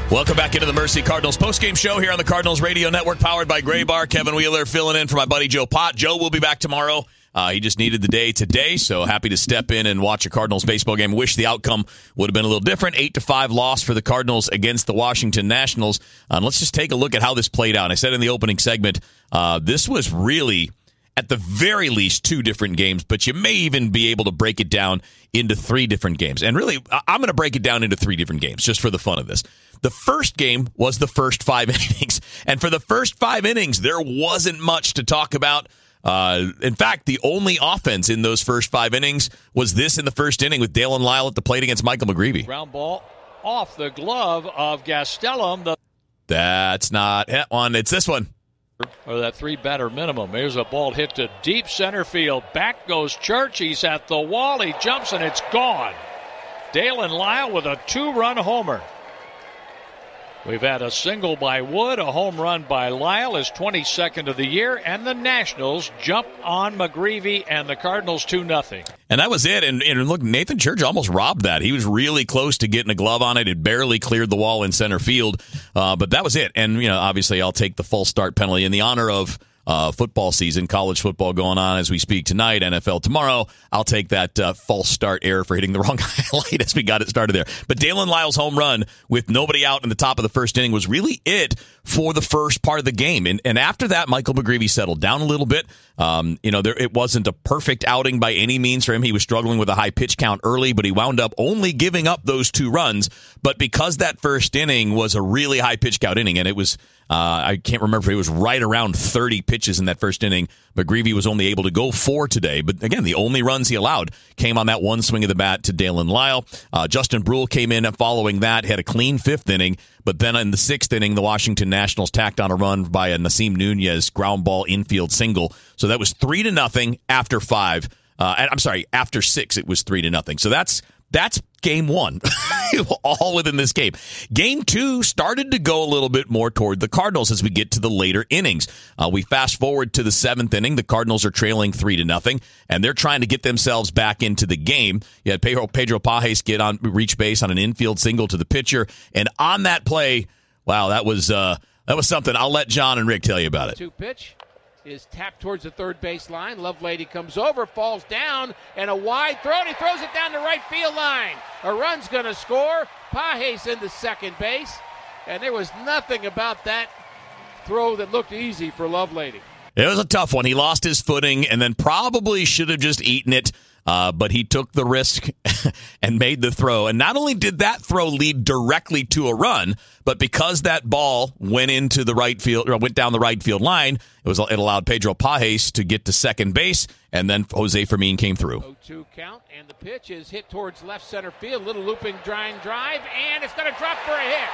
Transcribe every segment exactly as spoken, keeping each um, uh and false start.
Welcome back into the Mercy Cardinals postgame show here on the Cardinals Radio Network, powered by Gray Bar. Kevin Wheeler filling in for my buddy Joe Pott. Joe will be back tomorrow. Uh, he just needed the day today, so happy to step in and watch a Cardinals baseball game. Wish the outcome would have been a little different. eight to five loss for the Cardinals against the Washington Nationals. Um, let's just take a look at how this played out. I said in the opening segment, uh, this was really, at the very least, two different games, but you may even be able to break it down into three different games. And really, I'm going to break it down into three different games, just for the fun of this. The first game was the first five innings. And for the first five innings, there wasn't much to talk about. Uh, in fact, the only offense in those first five innings was this in the first inning with Dalen Lyle at the plate against Michael McGreevy. Ground ball off the glove of Gastelum. The- That's not that one. It's this one. Or that three-batter minimum. Here's a ball hit to deep center field. Back goes Church. He's at the wall. He jumps, and it's gone. Dalen Lyle with a two-run homer. We've had a single by Wood, a home run by Lyle, his twenty-second of the year, and the Nationals jump on McGreevy and the Cardinals two nothing. And that was it. And, and look, Nathan Church almost robbed that. He was really close to getting a glove on it. It barely cleared the wall in center field. Uh, but that was it. And, you know, obviously I'll take the false start penalty in the honor of Uh, football season, college football going on as we speak tonight, N F L tomorrow. I'll take that uh, false start error for hitting the wrong highlight as we got it started there. But Dalen Lyle's home run with nobody out in the top of the first inning was really it for the first part of the game. And, and after that, Michael McGreevy settled down a little bit. Um, you know, there, it wasn't a perfect outing by any means for him. He was struggling with a high pitch count early, but he wound up only giving up those two runs. But because that first inning was a really high pitch count inning, and it was Uh, I can't remember if it was right around thirty pitches in that first inning. McGreevy was only able to go four today. But again, the only runs he allowed came on that one swing of the bat to Dalen Lyle. Uh, Justin Brule came in following that, had a clean fifth inning. But then in the sixth inning, the Washington Nationals tacked on a run by a Nasim Nunez ground ball infield single. So that was three to nothing after five. Uh, I'm sorry, after six, it was three to nothing. So that's that's game one, all within this game. Game two started to go a little bit more toward the Cardinals as we get to the later innings. Uh, we fast forward to the seventh inning. The Cardinals are trailing three to nothing, and they're trying to get themselves back into the game. You had Pedro, Pedro Pajes get on reach base on an infield single to the pitcher, and on that play, wow, that was uh, that was something. I'll let John and Rick tell you about it. Two pitch is tapped towards the third base line. Lovelady comes over, falls down, and a wide throw, and he throws it down the right field line. A run's going to score. Pajes into second base, and there was nothing about that throw that looked easy for Lovelady. It was a tough one. He lost his footing and then probably should have just eaten it. Uh, but he took the risk and made the throw. And not only did that throw lead directly to a run, but because that ball went into the right field, or went down the right field line, it was it allowed Pedro Pajes to get to second base, and then Jose Fermin came through. oh two count, and the pitch is hit towards left center field. Little looping drawing drive, and it's going to drop for a hit.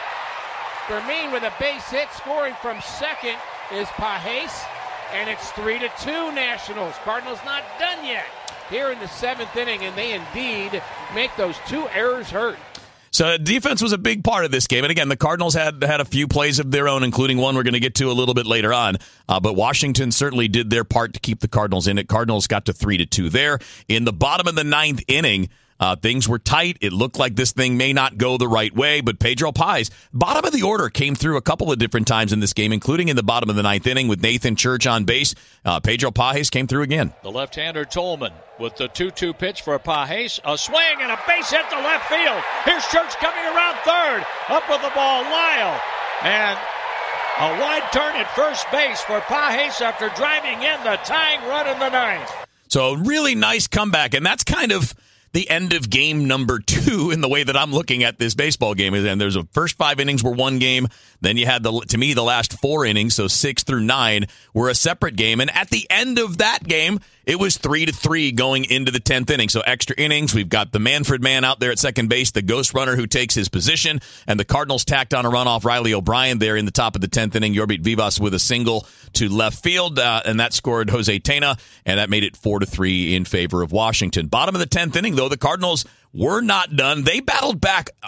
Fermin with a base hit, scoring from second is Pajes, and it's three to two Nationals. Cardinals not done yet here in the seventh inning, and they indeed make those two errors hurt. So defense was a big part of this game. And again, the Cardinals had had a few plays of their own, including one we're going to get to a little bit later on. Uh, but Washington certainly did their part to keep the Cardinals in it. Cardinals got to three to two there. In the bottom of the ninth inning, Uh, things were tight. It looked like this thing may not go the right way, but Pedro Pajes, bottom of the order, came through a couple of different times in this game, including in the bottom of the ninth inning with Nathan Church on base. Uh, Pedro Pajes came through again. The left-hander Tolman with the two two pitch for Pajes. A swing and a base hit to left field. Here's Church coming around third. Up with the ball, Lyle. And a wide turn at first base for Pajes after driving in the tying run in the ninth. So really nice comeback, and that's kind of the end of game number two in the way that I'm looking at this baseball game. And there's a first five innings were one game. Then you had, the to me, the last four innings, so six through nine, were a separate game. And at the end of that game, it was three to three going into the tenth inning. So extra innings. We've got the Manfred man out there at second base, the ghost runner who takes his position, and the Cardinals tacked on a run off Riley O'Brien there in the top of the tenth inning. Yorbit Vivas with a single to left field, uh, and that scored Jose Tena, and that made it four to three in favor of Washington. Bottom of the tenth inning, though, the Cardinals were not done. They battled back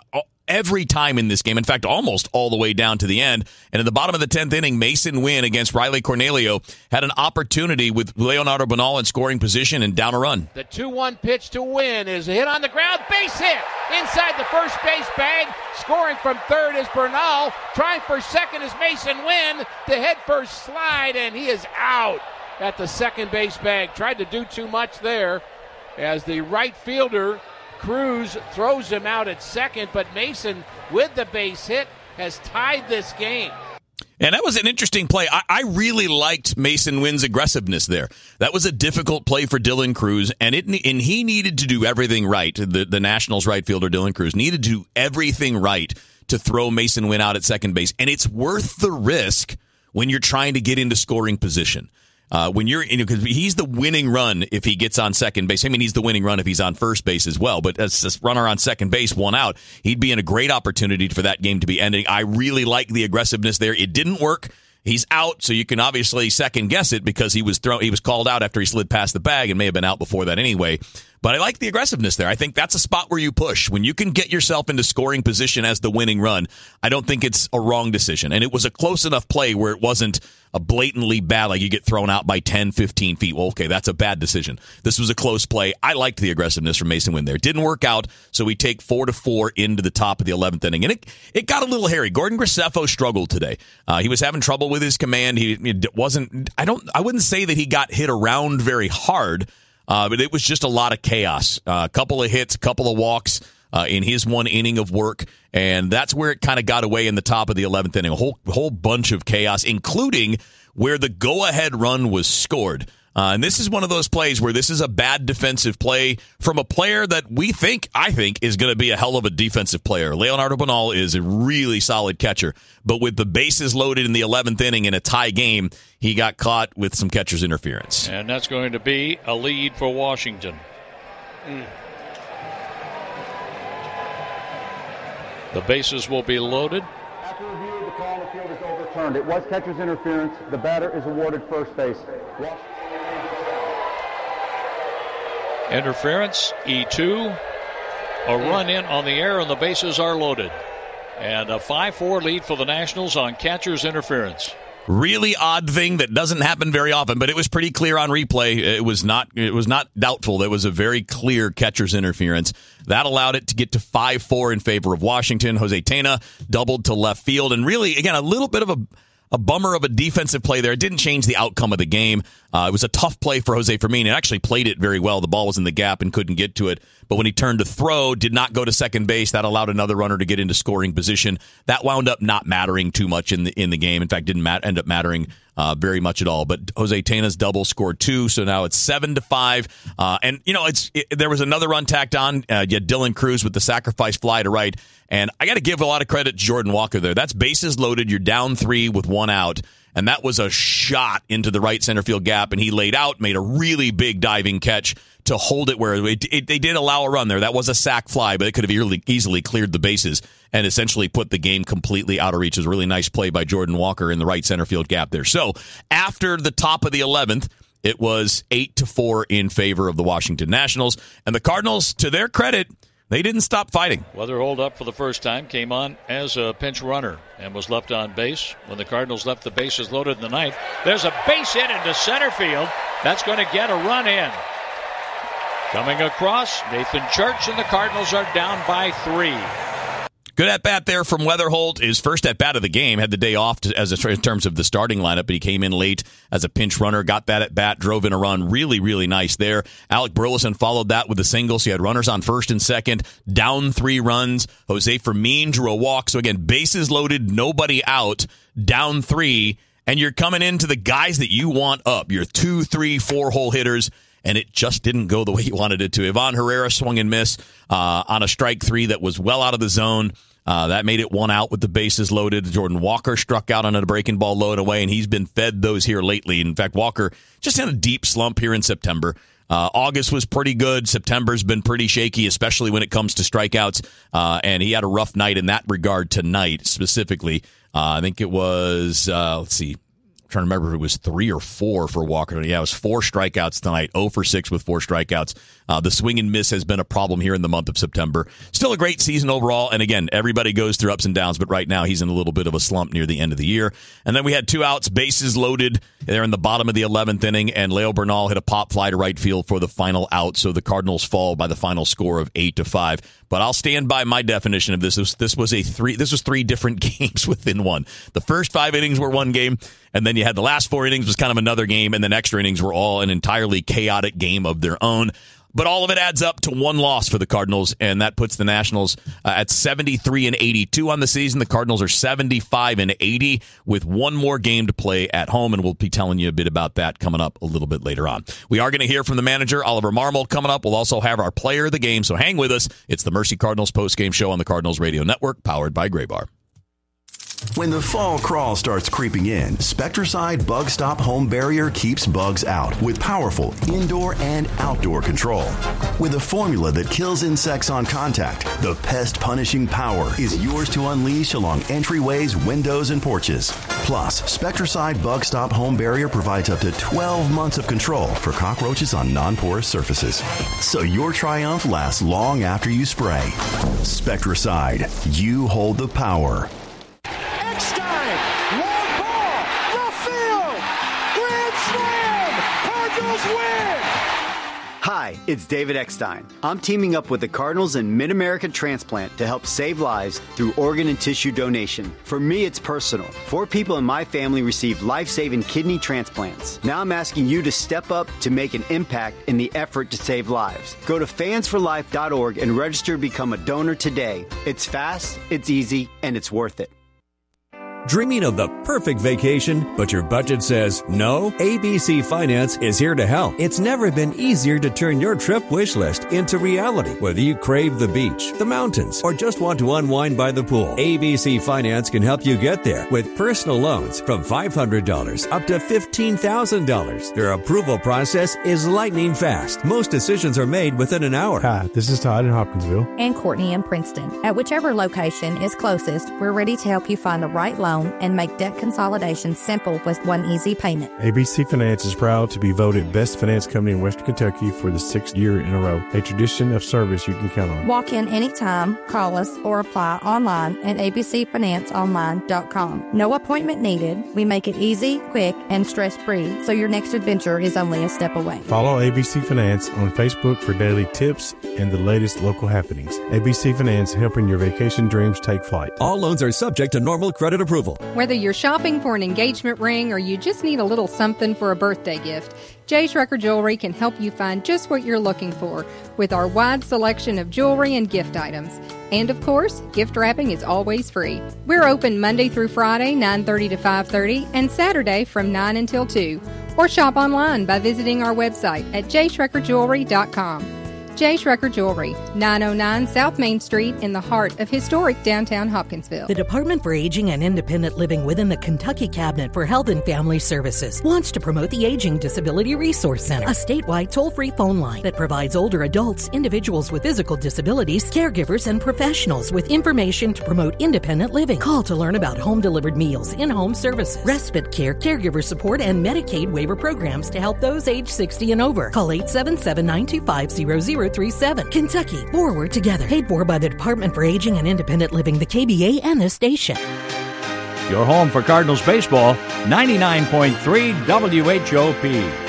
every time in this game. In fact, almost all the way down to the end. And in the bottom of the tenth inning, Mason Wynn against Riley Cornelio had an opportunity with Leonardo Bernal in scoring position and down a run. The two one pitch to Wynn is a hit on the ground, base hit inside the first base bag. Scoring from third is Bernal. Trying for second is Mason Wynn. The head first slide, and he is out at the second base bag. Tried to do too much there as the right fielder Cruz throws him out at second, but Mason with the base hit has tied this game. And that was an interesting play. I, I really liked Mason Wynn's aggressiveness there. That was a difficult play for Dylan Cruz, and it and he needed to do everything right. The, the Nationals right fielder, Dylan Cruz, needed to do everything right to throw Mason Wynn out at second base. And it's worth the risk when you're trying to get into scoring position. Uh, when you're, you know, because he's the winning run if he gets on second base. I mean, he's the winning run if he's on first base as well. But as a runner on second base, one out, he'd be in a great opportunity for that game to be ending. I really like the aggressiveness there. It didn't work. He's out, so you can obviously second guess it because he was thrown. He was called out after he slid past the bag and may have been out before that anyway. But I like the aggressiveness there. I think that's a spot where you push. When you can get yourself into scoring position as the winning run, I don't think it's a wrong decision. And it was a close enough play where it wasn't a blatantly bad, like you get thrown out by ten, fifteen feet. Well, okay, that's a bad decision. This was a close play. I liked the aggressiveness from Mason Wynn there. It didn't work out, so we take four to four into the top of the eleventh inning. And it, it got a little hairy. Gordon Graceffo struggled today. Uh, he was having trouble with his command. He it wasn't, I don't, I wouldn't say that he got hit around very hard, uh, but it was just a lot of chaos. Uh, a couple of hits, a couple of walks uh, in his one inning of work. And that's where it kind of got away in the top of the eleventh inning. A whole, whole bunch of chaos, including where the go-ahead run was scored. Uh, and this is one of those plays where this is a bad defensive play from a player that we think, I think, is going to be a hell of a defensive player. Leonardo Bernal is a really solid catcher. But with the bases loaded in the eleventh inning in a tie game, he got caught with some catcher's interference. And that's going to be a lead for Washington. Mm. The bases will be loaded. After review, the call on the field is overturned. It was catcher's interference. The batter is awarded first base. Interference, E two. A run in on the air, and the bases are loaded. And a five four lead for the Nationals on catcher's interference. Really odd thing that doesn't happen very often, but it was pretty clear on replay. It was not it was not doubtful. There was a very clear catcher's interference. That allowed it to get to five four in favor of Washington. Jose Tena doubled to left field. And really, again, a little bit of a, a bummer of a defensive play there. It didn't change the outcome of the game. Uh, it was a tough play for Jose Fermin. He actually played it very well. The ball was in the gap and couldn't get to it. But when he turned to throw, did not go to second base. That allowed another runner to get into scoring position. That wound up not mattering too much in the in the game. In fact, didn't mat- end up mattering uh, very much at all. But Jose Tena's double scored two, so now it's seven to five. Uh, and you know, it's it, there was another run tacked on. Uh, you had Dylan Cruz with the sacrifice fly to right. And I got to give a lot of credit to Jordan Walker there. That's bases loaded. You're down three with one out. And that was a shot into the right center field gap, and he laid out, made a really big diving catch to hold it where it, it, they did allow a run there. That was a sac fly, but it could have easily, easily cleared the bases and essentially put the game completely out of reach. It was a really nice play by Jordan Walker in the right center field gap there. So after the top of the eleventh, it was eight to four in favor of the Washington Nationals. And the Cardinals, to their credit, they didn't stop fighting. Weather holed up for the first time, came on as a pinch runner and was left on base when the Cardinals left the bases loaded in the ninth. There's a base hit into center field. That's going to get a run in. Coming across, Nathan Church, and the Cardinals are down by three. Good at bat there from Weatherholt. His first at bat of the game. Had the day off to, as a, in terms of the starting lineup, but he came in late as a pinch runner. Got that at bat, drove in a run. Really, really nice there. Alec Burleson followed that with a single. So he had runners on first and second, down three runs. Jose Fermin drew a walk. So again, bases loaded, nobody out, down three, and you're coming into the guys that you want up. Your two, three, four hole hitters. And it just didn't go the way you wanted it to. Ivan Herrera swung and missed uh, on a strike three that was well out of the zone. Uh, that made it one out with the bases loaded. Jordan Walker struck out on a breaking ball low and away, and he's been fed those here lately. In fact, Walker just had a deep slump here in September. Uh, August was pretty good. September's been pretty shaky, especially when it comes to strikeouts. Uh, and he had a rough night in that regard tonight, specifically. Uh, I think it was, uh, let's see. trying to remember if it was three or four for Walker. Yeah, it was four strikeouts tonight, oh for six with four strikeouts. Uh, the swing and miss has been a problem here in the month of September. Still a great season overall, and again, everybody goes through ups and downs, but right now he's in a little bit of a slump near the end of the year. And then we had two outs, bases loaded. They're in the bottom of the eleventh inning, and Leo Bernal hit a pop fly to right field for the final out, so the Cardinals fall by the final score of eight to five. But I'll stand by my definition of this. This, this was a three. This was three different games within one. The first five innings were one game, and then you had the last four innings was kind of another game, and then extra innings were all an entirely chaotic game of their own. But all of it adds up to one loss for the Cardinals, and that puts the Nationals uh, at seventy-three and eighty-two on the season. The Cardinals are seventy-five and eighty with one more game to play at home, and we'll be telling you a bit about that coming up a little bit later on. We are going to hear from the manager, Oliver Marmol, coming up. We'll also have our player of the game, so hang with us. It's the Mercy Cardinals postgame show on the Cardinals Radio Network, powered by Graybar. When the fall crawl starts creeping in, Spectracide Bug Stop Home Barrier keeps bugs out with powerful indoor and outdoor control. With a formula that kills insects on contact, the pest-punishing power is yours to unleash along entryways, windows, and porches. Plus, Spectracide Bug Stop Home Barrier provides up to twelve months of control for cockroaches on non-porous surfaces. So your triumph lasts long after you spray. Spectracide. You hold the power. Eckstein, long ball, left field, grand slam, Cardinals win! Hi, it's David Eckstein. I'm teaming up with the Cardinals and Mid-America Transplant to help save lives through organ and tissue donation. For me, it's personal. Four people in my family received life-saving kidney transplants. Now I'm asking you to step up to make an impact in the effort to save lives. Go to fans for life dot org and register to become a donor today. It's fast, it's easy, and it's worth it. Dreaming of the perfect vacation, but your budget says no? A B C Finance is here to help. It's never been easier to turn your trip wish list into reality. Whether you crave the beach, the mountains, or just want to unwind by the pool, A B C Finance can help you get there with personal loans from five hundred dollars up to fifteen thousand dollars. Their approval process is lightning fast. Most decisions are made within an hour. Hi, this is Todd in Hopkinsville. And Courtney in Princeton. At whichever location is closest, we're ready to help you find the right loan and make debt consolidation simple with one easy payment. A B C Finance is proud to be voted Best Finance Company in Western Kentucky for the sixth year in a row, a tradition of service you can count on. Walk in anytime, call us, or apply online at a b c finance online dot com. No appointment needed. We make it easy, quick, and stress-free, so your next adventure is only a step away. Follow A B C Finance on Facebook for daily tips and the latest local happenings. A B C Finance, helping your vacation dreams take flight. All loans are subject to normal credit approval. Whether you're shopping for an engagement ring or you just need a little something for a birthday gift, J. Schrecker Jewelry can help you find just what you're looking for with our wide selection of jewelry and gift items. And of course, gift wrapping is always free. We're open Monday through Friday, nine thirty to five thirty, and Saturday from nine until two. Or shop online by visiting our website at j schrecker jewelry dot com. J. Schrecker Jewelry, nine oh nine South Main Street in the heart of historic downtown Hopkinsville. The Department for Aging and Independent Living within the Kentucky Cabinet for Health and Family Services wants to promote the Aging Disability Resource Center, a statewide toll-free phone line that provides older adults, individuals with physical disabilities, caregivers, and professionals with information to promote independent living. Call to learn about home-delivered meals, in-home services, respite care, caregiver support, and Medicaid waiver programs to help those age sixty and over. Call eight seven seven, nine two five, zero zero three seven. Kentucky, forward together. Paid for by the Department for Aging and Independent Living, the K B A, and this station. Your home for Cardinals baseball, ninety-nine point three W H O P.